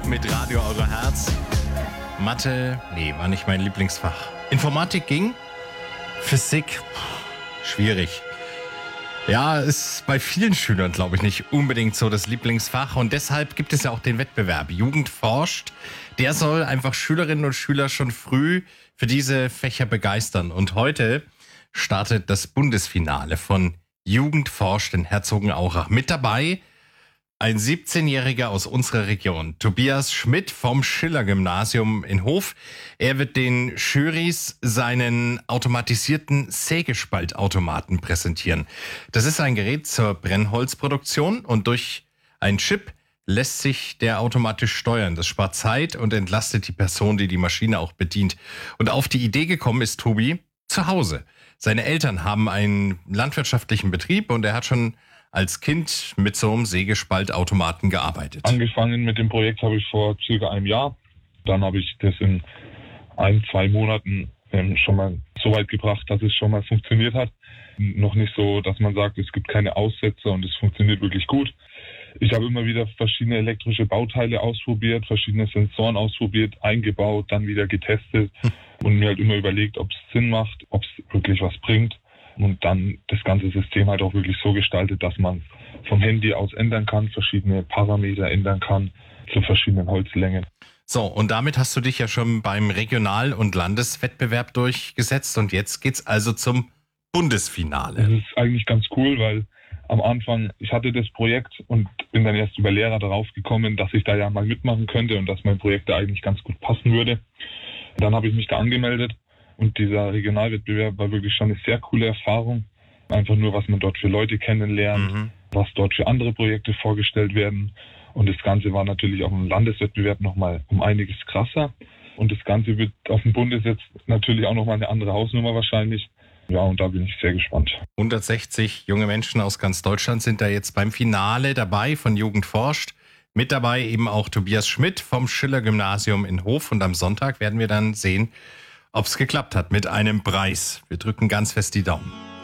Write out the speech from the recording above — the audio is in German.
mit Radio Eure Herz. Mathe, nee, war nicht mein Lieblingsfach. Informatik ging. Physik, schwierig. Ja, ist bei vielen Schülern, glaube ich, nicht unbedingt so das Lieblingsfach. Und deshalb gibt es ja auch den Wettbewerb Jugend forscht. Der soll einfach Schülerinnen und Schüler schon früh für diese Fächer begeistern. Und heute startet das Bundesfinale von Jugend forscht in Herzogenaurach. Mit dabei ein 17-Jähriger aus unserer Region, Tobias Schmidt vom Schiller-Gymnasium in Hof. Er wird den Jurys seinen automatisierten Sägespaltautomaten präsentieren. Das ist ein Gerät zur Brennholzproduktion und durch einen Chip lässt sich der automatisch steuern. Das spart Zeit und entlastet die Person, die die Maschine auch bedient. Und auf die Idee gekommen ist Tobi zu Hause. Seine Eltern haben einen landwirtschaftlichen Betrieb und er hat schon als Kind mit so einem Sägespaltautomaten gearbeitet. Angefangen mit dem Projekt habe ich vor circa einem Jahr. Dann habe ich das in 1-2 Monaten schon mal so weit gebracht, dass es schon mal funktioniert hat. Noch nicht so, dass man sagt, es gibt keine Aussätze und es funktioniert wirklich gut. Ich habe immer wieder verschiedene elektrische Bauteile ausprobiert, verschiedene Sensoren ausprobiert, eingebaut, dann wieder getestet und mir halt immer überlegt, ob es Sinn macht, ob es wirklich was bringt. Und dann das ganze System halt auch wirklich so gestaltet, dass man vom Handy aus ändern kann, verschiedene Parameter ändern kann zu verschiedenen Holzlängen. So, und damit hast du dich ja schon beim Regional- und Landeswettbewerb durchgesetzt und jetzt geht's also zum Bundesfinale. Das ist eigentlich ganz cool, weil am Anfang, ich hatte das Projekt und bin dann erst über Lehrer darauf gekommen, dass ich da ja mal mitmachen könnte und dass mein Projekt da eigentlich ganz gut passen würde. Dann habe ich mich da angemeldet. Und dieser Regionalwettbewerb war wirklich schon eine sehr coole Erfahrung. Einfach nur, was man dort für Leute kennenlernt, was dort für andere Projekte vorgestellt werden. Und das Ganze war natürlich auch im Landeswettbewerb nochmal um einiges krasser. Und das Ganze wird auf dem Bundes jetzt natürlich auch nochmal eine andere Hausnummer wahrscheinlich. Ja, und da bin ich sehr gespannt. 160 junge Menschen aus ganz Deutschland sind da jetzt beim Finale dabei von Jugend forscht. Mit dabei eben auch Tobias Schmidt vom Schiller-Gymnasium in Hof. Und am Sonntag werden wir dann sehen, ob es geklappt hat mit einem Preis. Wir drücken ganz fest die Daumen.